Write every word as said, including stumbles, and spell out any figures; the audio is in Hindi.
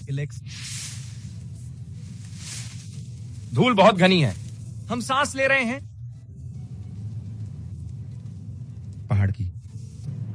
इलेक्स धूल बहुत घनी है। हम सांस ले रहे हैं पहाड़ की